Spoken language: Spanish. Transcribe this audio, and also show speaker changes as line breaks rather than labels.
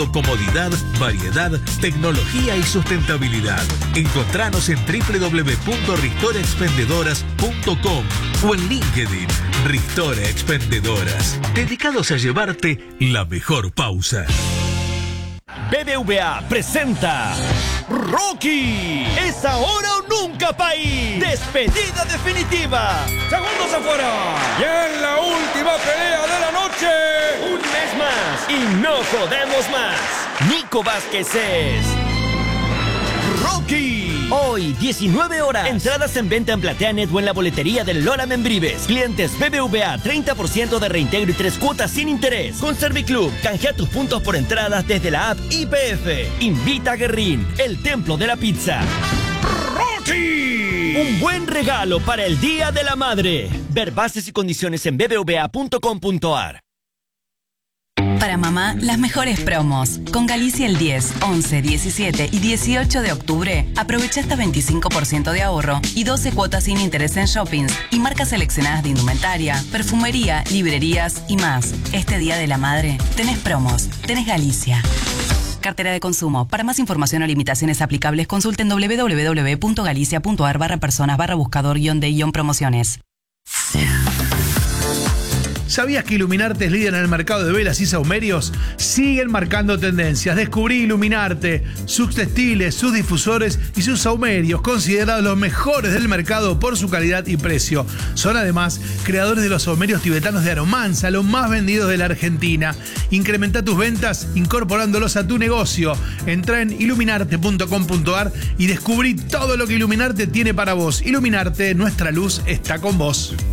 Comodidad, variedad, tecnología y sustentabilidad. Encontranos en www.ristoraexpendedoras.com o en LinkedIn Ristora Expendedoras, dedicados a llevarte la mejor pausa.
BBVA presenta Rocky. Es ahora o nunca, país. Despedida definitiva. Segundos afuera. Y en la última pelea de la noche. Un mes más. Y no podemos más. Nico Vázquez es Rocky. Hoy, 19 horas. Entradas en venta en PlateaNet o en la boletería del Lola Membrives. Clientes BBVA, 30% de reintegro y 3 cuotas sin interés. Con Serviclub, canjea tus puntos por entradas desde la app YPF. Invita a Guerrín, el templo de la pizza. ¡Rocky! Un buen regalo para el Día de la Madre. Ver bases y condiciones en bbva.com.ar.
Para mamá, las mejores promos. Con Galicia el 10, 11, 17 y 18 de octubre, aprovecha hasta 25% de ahorro y 12 cuotas sin interés en shoppings y marcas seleccionadas de indumentaria, perfumería, librerías y más. Este Día de la Madre, tenés promos, tenés Galicia. Cartera de consumo. Para más información o limitaciones aplicables, consulten www.galicia.ar/personas/buscador-de-promociones.
¿Sabías que Iluminarte es líder en el mercado de velas y saumerios? Siguen marcando tendencias. Descubrí Iluminarte, sus textiles, sus difusores y sus saumerios, considerados los mejores del mercado por su calidad y precio. Son además creadores de los saumerios tibetanos de Aromansa, los más vendidos de la Argentina. Incrementa tus ventas incorporándolos a tu negocio. Entra en iluminarte.com.ar y descubrí todo lo que Iluminarte tiene para vos. Iluminarte, nuestra luz está con vos.